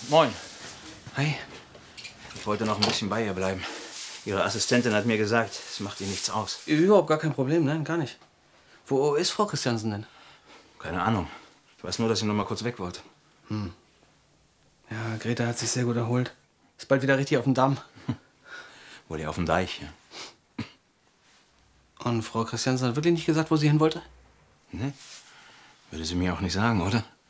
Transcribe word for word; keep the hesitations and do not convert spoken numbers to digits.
Moin. Hi. Ich wollte noch ein bisschen bei ihr bleiben. Ihre Assistentin hat mir gesagt, es macht ihr nichts aus. Überhaupt gar kein Problem, nein, gar nicht. Wo ist Frau Christiansen denn? Keine Ahnung. Ich weiß nur, dass sie noch mal kurz weg wollte. Hm. Ja, Greta hat sich sehr gut erholt. Ist bald wieder richtig auf dem Damm. Wohl ja auf dem Deich. Ja. Und Frau Christiansen hat wirklich nicht gesagt, wo sie hin wollte? Ne? Würde sie mir auch nicht sagen, oder?